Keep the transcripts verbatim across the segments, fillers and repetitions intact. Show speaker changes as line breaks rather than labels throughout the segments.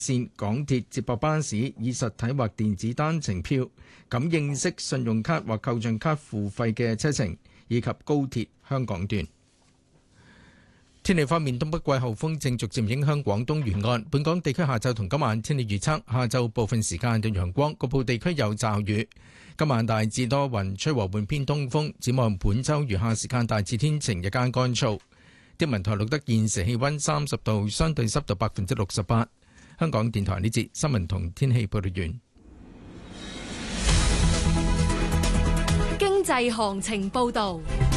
線港鐵接駁巴士以實體或電子單程票、感應式信用卡或扣賬卡付費嘅車程，以及高鐵香港段。天氣方面，東北季候風正逐漸影響廣東沿岸。本港地區下晝同今晚天氣預測：下晝部分時間有陽光，局部地區有驟雨。今晚大致多雲，吹和緩偏東風。展望本週餘下時間大致天晴，日間乾燥。天文台錄得現時氣溫三十度，相對濕度百分之六十八。香港電台呢節新聞同天氣報道完。
經濟行情報道。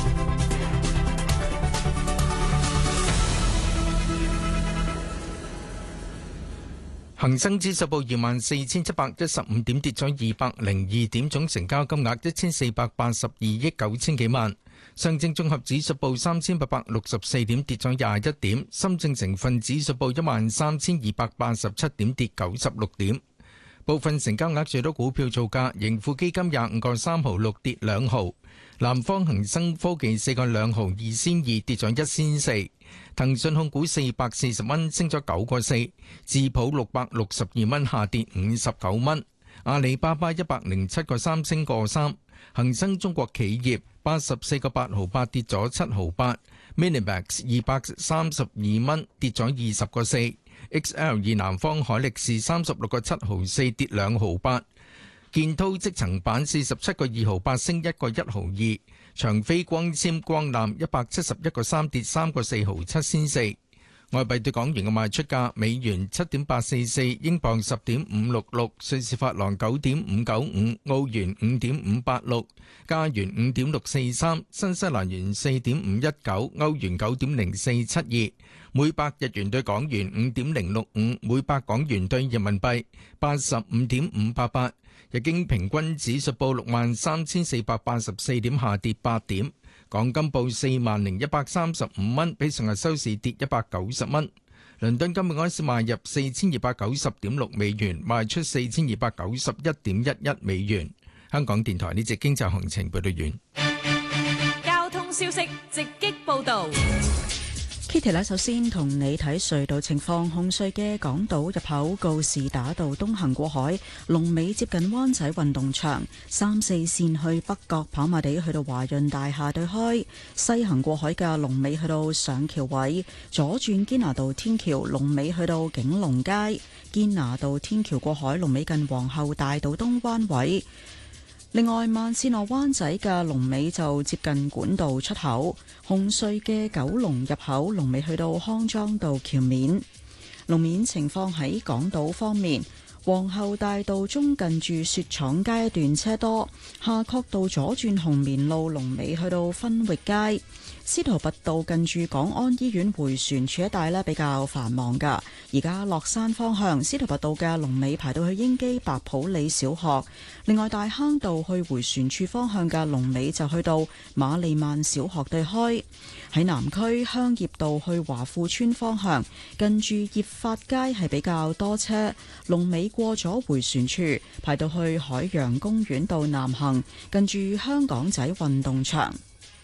恒生指數報二萬四千七百一十五點，跌咗二百零二點，總成交金額一千四百八十二億九千幾萬。上證綜合指數報三千八百六十四點，跌咗廿一點。深證成分指數報一萬三千二百八十七點，跌九十六點。部分成交額最多股票造價：盈富基金廿五個三毫六，跌兩毫；南方恒生科技四個兩毫二仙二，跌咗一仙四。騰訊控股四百四十蚊，升咗九個四；智普六百六十二蚊，下跌五十九蚊；阿里巴巴一百零七個三，升個三；恒生中國企業八十四個八毫八，跌咗七毫八；Minimax 二百三十二蚊，跌咗二十個四；X L 二南方海力士三十六個七毫四，跌兩毫八；建滔積層板四十七個二毫八，升一個一毫二。長飛光纖光纜一百七十一個三，跌三個四毫七仙四。外幣對港元嘅賣出價：美元七點八四四，英鎊十點五六六，瑞士法郎九點五九五，澳元五點五八六，加元五點六四三，新西蘭元四點五一九，歐元九點零四七二，每百日元對港元五點零六五，每百港元對人民幣八十五點五八八。日經平均指數報六萬三千四百八十四點，下跌八點。港金報四萬零一百三十五蚊，比上日收市跌一百九十蚊。倫敦金每盎司賣入四千二百九十點六美元，賣出四千二百九十一點一一美元。香港電台呢節經濟行情報道完。
交通消息直擊報道。
Kitty 咧，首先同你睇隧道情況。紅隧嘅港島入口告士打道東行過海，龍尾接近灣仔運動場；三四線去北角跑馬地去到華潤大廈對開，西行過海嘅龍尾去到上橋位，左轉堅拿道天橋龍尾去到景隆街，堅拿道天橋過海龍尾近皇后大道東灣位。另外，慢線落灣仔嘅龍尾就接近管道出口，紅隧嘅九龍入口龍尾去到康莊道橋面。路面情況喺港島方面，皇后大道中近住雪廠街一段車多，夏慤道左轉紅棉路龍尾去到分域街。司徒拔道近住港安醫院迴旋處一帶呢比較繁忙㗎，而家落山方向司徒拔道嘅龍尾排到去英基白普理小學，另外大坑道去迴旋處方向嘅龍尾就去到馬利曼小學對開。喺南區香葉道去華富村方向，近住葉發街係比較多車，龍尾過咗迴旋處排到去海洋公園道南行，近住香港仔運動場。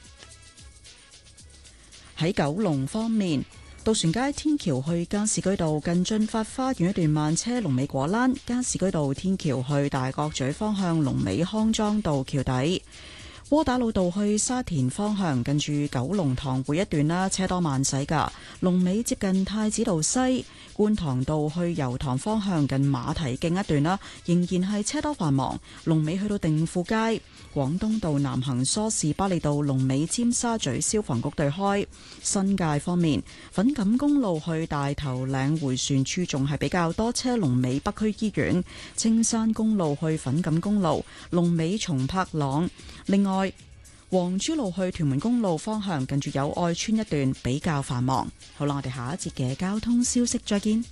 喺九龍方面，渡船街天橋去加士居道近駿發花園一段慢車，龍尾果欄；加士居道天橋去大角咀方向，龍尾康莊道橋底。窩打老道去沙田方向，近住九龍塘會一段啦，車多慢駛噶，龍尾接近太子道西。觀塘道去油塘方向，近馬蹄徑一段啦，仍然係車多繁忙，龍尾去到定富街。廣東道南行梳士巴利道龍尾尖沙咀消防局對開。新界方面，粉錦公路去大頭嶺迴旋處仲係比較多車，龍尾北區醫院。青山公路去粉錦公路龍尾松柏塱。另外，黃珠路去屯門公路方向，近住友愛邨一段比較繁忙。好啦，我哋下一節嘅交通消息再見。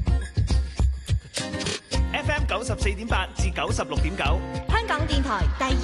F M 九十四點八至九十六點九，
香港電台第